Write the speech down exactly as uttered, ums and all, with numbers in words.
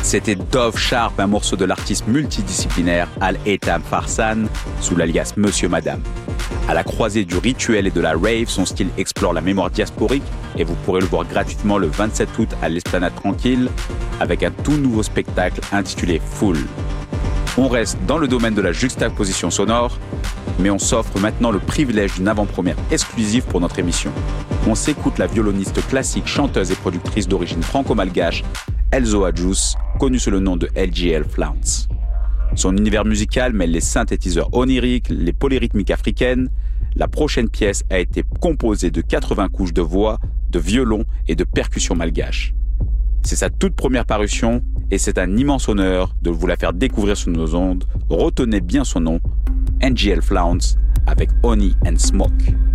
C'était Dove Sharp, un morceau de l'artiste multidisciplinaire Al-Etam Farsan, sous l'alias Monsieur Madame. À la croisée du rituel et de la rave, son style explore la mémoire diasporique et vous pourrez le voir gratuitement le vingt-sept août à l'Esplanade Tranquille avec un tout nouveau spectacle intitulé Full. On reste dans le domaine de la juxtaposition sonore, mais on s'offre maintenant le privilège d'une avant-première exclusive pour notre émission. On s'écoute la violoniste classique, chanteuse et productrice d'origine franco-malgache, Elzo Adjous, connue sous le nom de L G L Flounce. Son univers musical mêle les synthétiseurs oniriques, les polyrythmiques africaines. La prochaine pièce a été composée de quatre-vingts couches de voix, de violon et de percussions malgaches. C'est sa toute première parution et c'est un immense honneur de vous la faire découvrir sur nos ondes. Retenez bien son nom, N G L Flounce avec Honey and Smoke.